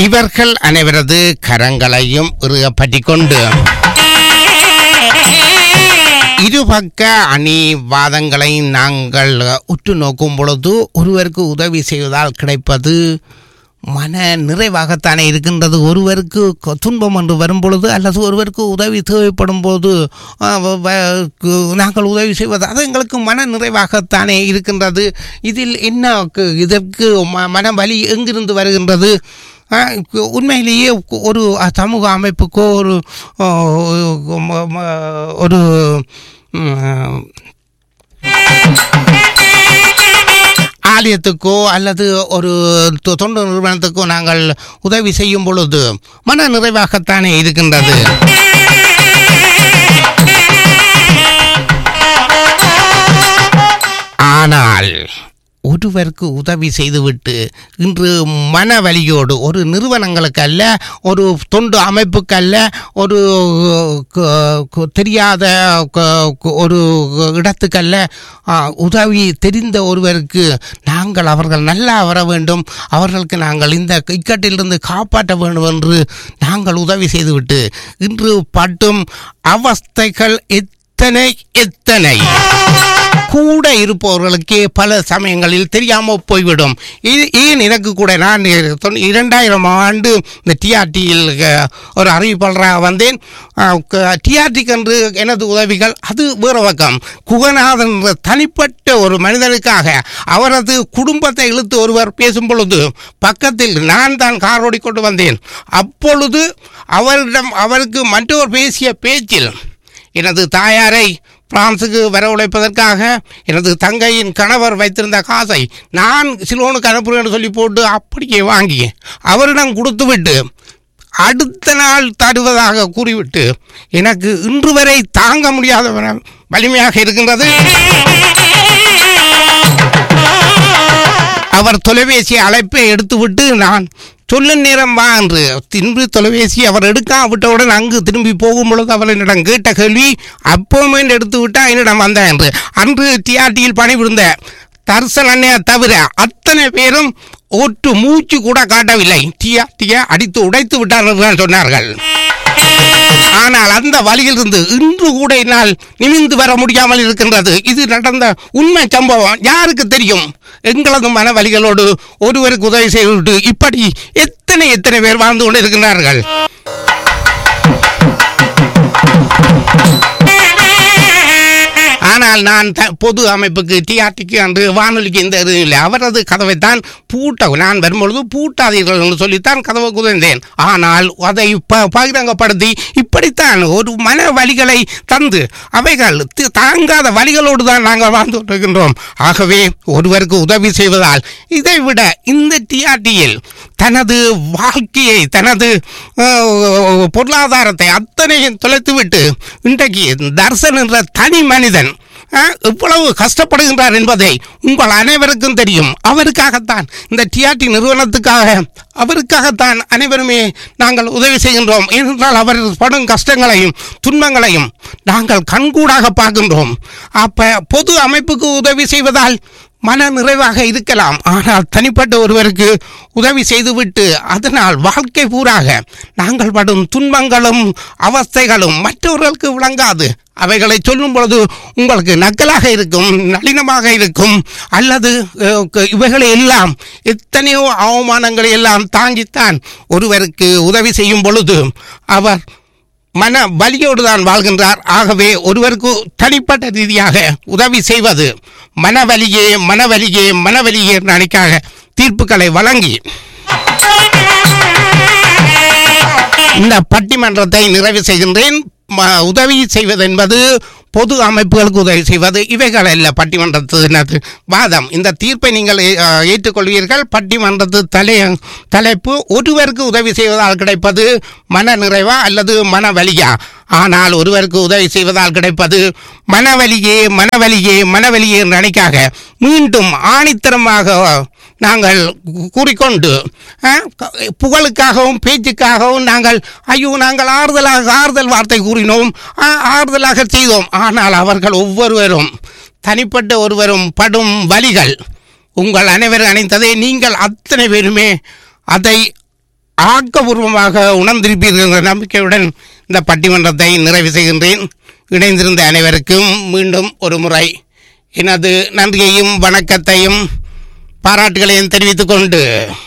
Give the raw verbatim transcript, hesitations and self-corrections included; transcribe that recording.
இவர்கள் அனைவரது கரங்களையும் இறுகப்பற்றி கொண்டு இருபக்க அணிவாதங்களை நாங்கள் உற்று நோக்கும் பொழுது ஒருவருக்கு உதவி செய்வதால் கிடைப்பது மன நிறைவாகத்தானே இருக்கின்றது. ஒருவருக்கு துன்பம் என்று வரும்பொழுது அல்லது ஒருவருக்கு உதவி தேவைப்படும் போது நாங்கள் உதவி செய்வது அது எங்களுக்கு மன நிறைவாகத்தானே இருக்கின்றது. இதில் என்ன இதற்கு மன வலி எங்கிருந்து வருகின்றது? உண்மையிலேயே ஒரு சமூக அமைப்புக்கோ ஒரு ஒரு ஆலயத்துக்கோ அல்லது ஒரு தொண்டு நிறுவனத்துக்கோ நாங்கள் உதவி செய்யும் பொழுது மன நிறைவாகத்தானே இருக்கின்றது. ஆனால் ஒருவருக்கு உதவி செய்துவிட்டு இன்று மன வலியோடு ஒரு நிறுவனங்களுக்கு அல்ல, ஒரு தொண்டு அமைப்புக்கு அல்ல, ஒரு தெரியாத ஒரு இடத்துக்கல்ல, உதவி தெரிந்த ஒருவருக்கு நாங்கள் அவர்கள் நல்லா வர வேண்டும், அவர்களுக்கு நாங்கள் இந்த இக்கட்டிலிருந்து காப்பாற்ற வேண்டும் என்று நாங்கள் உதவி செய்துவிட்டு இன்று பட்டும் அவஸ்தைகள் எத்தனை எத்தனை கூட இருப்பவர்களுக்கே பல சமயங்களில் தெரியாமல் போய்விடும். இது ஏன் எனக்கு கூட நான் இரண்டாயிரம் ஆண்டு இந்த டிஆர்டியில் ஒரு அறிவிப்பாளராக வந்தேன். டிஆர்டிக்கு என்று எனது உதவிகள் அது வேறு பக்கம். குகநாதன் தனிப்பட்ட ஒரு மனிதனுக்காக அவரது குடும்பத்தை இழுத்து ஒருவர் பேசும் பொழுது பக்கத்தில் நான் தான் கார் ஓடிக்கொண்டு வந்தேன். அப்பொழுது அவரிடம் அவருக்கு மற்றொரு பேசிய பேச்சில் எனது தாயாரை பிரான்சுக்கு வரவழைப்பதற்காக எனது தங்கையின் கணவர் வைத்திருந்த காசை நான் சிலோனுக்கு அனுப்புகிறேன் சொல்லி போட்டு அப்படியே வாங்கி அவரிடம் கொடுத்துவிட்டு அடுத்த நாள் தருவதாக கூறிவிட்டு எனக்கு இன்று வரை தாங்க முடியாத வலிமையாக இருக்கின்றது. அவர் தொலைபேசி அழைப்பை எடுத்துவிட்டு நான் சொல்ல நேரம் வா என்று திரும்பி தொலைபேசி அவர் எடுக்காவிட்டவுடன் அங்கு திரும்பி போகும் பொழுது அவர் என்னிடம் கேட்ட கேள்வி அப்போமெண்ட் எடுத்து விட்டா என்னிடம் வந்தா என்று. அன்று டிஆர்டியில் பணிபுரிந்த தர்சன் அண்ணையை தவிர அத்தனை பேரும் ஒற்று மூச்சு கூட காட்டவில்லை. டிஆர்டியை அடித்து உடைத்து விட்டார்கள் சொன்னார்கள். ஆனால் அந்த வழியிலிருந்து இன்று கூட என்னால் நிமிந்து வர முடியாமல் இருக்கின்றது. இது நடந்த உண்மை சம்பவம். யாருக்கு தெரியும்? எங்களது மன வலிகளோடு ஒருவருக்கு உதவி செய்துவிட்டு இப்படி எத்தனை எத்தனை பேர் வாழ்ந்து கொண்டு இருக்கின்றார்கள். ஆனால் நான் பொது அமைப்புக்கு டிஆர்டிக்கு அன்று வானொலிக்கு இந்த இது இல்லை. அவரது கதவைத்தான் பூட்ட நான் வரும்பொழுது பூட்டாதீர்கள் என்று சொல்லித்தான் கதவை குதைந்தேன். ஆனால் அதை பகிரங்கப்படுத்தி இப்படித்தான் ஒரு மன வலிகளை தந்து அவைகள் தாங்காத வலிகளோடு தான் நாங்கள் வாழ்ந்து கொண்டிருக்கின்றோம். ஆகவே ஒருவருக்கு உதவி செய்வதால் இதை விட இந்த டிஆர்டியில் தனது வாழ்க்கையை தனது பொருளாதாரத்தை அத்தனையும் தொலைத்துவிட்டு இன்றைக்கு தர்சன் என்ற தனி மனிதன் எவ்வளவு கஷ்டப்படுகின்றார் என்பதை உங்கள் அனைவருக்கும் தெரியும். அவருக்காகத்தான் இந்த டிஆர்டி நிறுவனத்துக்காக அவருக்காகத்தான் அனைவருமே நாங்கள் உதவி செய்கின்றோம். ஏனென்றால் அவர் படும் கஷ்டங்களையும் துன்பங்களையும் நாங்கள் கண்கூடாக பார்க்கின்றோம். அப்ப பொது அமைப்புக்கு உதவி செய்வதால் மன நிறைவாக இருக்கலாம். ஆனால் தனிப்பட்ட ஒருவருக்கு உதவி செய்துவிட்டு அதனால் வாழ்க்கை பூராக நாங்கள் படும் துன்பங்களும் அவஸ்தைகளும் மற்றவர்களுக்கு விளங்காது. அவைகளை சொல்லும் பொழுது உங்களுக்கு நக்கலாக இருக்கும், நளினமாக இருக்கும். அல்லது இவைகளை எல்லாம் எத்தனையோ அவமானங்களை எல்லாம் தாங்கித்தான் ஒருவருக்கு உதவி செய்யும் பொழுது அவர் மன வலியோடு தான் வாழ்கின்றார். ஆகவே ஒருவருக்கு தனிப்பட்ட ரீதியாக உதவி செய்வது மனவலியே மனவலியே மனவலியே நினைக்காக தீர்ப்புகளை வழங்கி இந்த பட்டிமன்றத்தை நிறைவு செய்கின்றேன். உதவி செய்வது என்பது பொது அமைப்புகளுக்கு உதவி செய்வது இவைகள் அல்ல பட்டிமன்றத்தினது வாதம். இந்த தீர்ப்பை நீங்கள் ஏற்றுக்கொள்வீர்கள். பட்டிமன்றத்து தலை தலைப்பு ஒருவருக்கு உதவி செய்வதால் கிடைப்பது மன நிறைவா அல்லது மன வலியா? ஆனால் ஒருவருக்கு உதவி செய்வதால் கிடைப்பது மனவலியே மனவலியே மனவலியே நினைக்காக மீண்டும் ஆணித்தரமாக நாங்கள் கூறிக்கொண்டு புகழுக்காகவும் பேச்சுக்காகவும் நாங்கள் ஐயோ நாங்கள் ஆறுதலாக ஆறுதல் வார்த்தை கூறினோம், ஆறுதலாக செய்தோம். ஆனால் அவர்கள் ஒவ்வொருவரும் தனிப்பட்ட ஒருவரும் படும் வலிகள் உங்கள் அனைவரும் அணைத்ததை நீங்கள் அத்தனை பேருமே அதை ஆக்கபூர்வமாக உணர்ந்திருப்பீர்கள் என்ற நம்பிக்கையுடன் இந்த பட்டிமன்றத்தை நிறைவு செய்கின்றேன். இணைந்திருந்த அனைவருக்கும் மீண்டும் ஒரு முறை எனது நன்றியையும் வணக்கத்தையும் பாராட்டுகளையும் தெரிவித்துக் கொண்டு